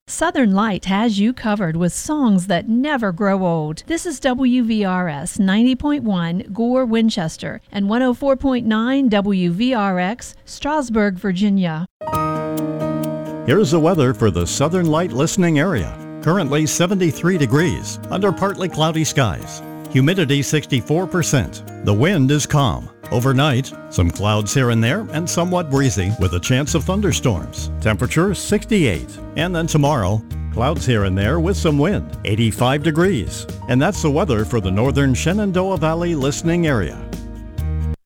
Southern Light has you covered with songs that never grow old. This is WVRS 90.1 Gore, Winchester, and 104.9 WVRX, Strasburg, Virginia. Here's the weather for the Southern Light listening area. Currently 73 degrees, under partly cloudy skies. Humidity 64%. The wind is calm. Overnight, some clouds here and there and somewhat breezy with a chance of thunderstorms. Temperature 68. And then tomorrow, clouds here and there with some wind. 85 degrees. And that's the weather for the northern Shenandoah Valley listening area.